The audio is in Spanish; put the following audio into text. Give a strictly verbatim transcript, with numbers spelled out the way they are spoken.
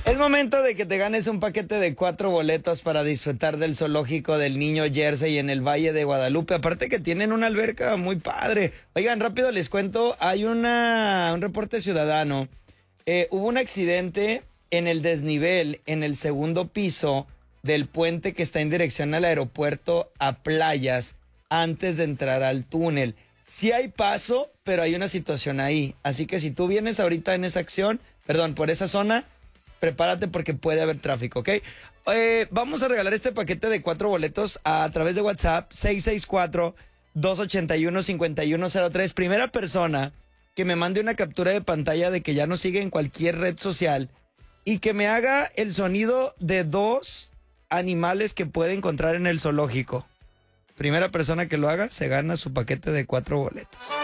Es momento de que te ganes un paquete de cuatro boletos para disfrutar del zoológico del Niño Jersey en el Valle de Guadalupe. Aparte que tienen una alberca muy padre. Oigan, rápido les cuento, hay una, un reporte ciudadano. Eh, hubo un accidente en el desnivel, en el segundo piso del puente que está en dirección al aeropuerto a Playas, antes de entrar al túnel. Sí hay paso, pero hay una situación ahí. Así que si tú vienes ahorita en esa acción, perdón, por esa zona, prepárate porque puede haber tráfico, ¿ok? Eh, vamos a regalar este paquete de cuatro boletos a, a través de WhatsApp, seis seis cuatro, dos ocho uno, cinco uno cero tres. Primera persona que me mande una captura de pantalla de que ya nos sigue en cualquier red social y que me haga el sonido de dos animales que puede encontrar en el zoológico. Primera persona que lo haga se gana su paquete de cuatro boletos.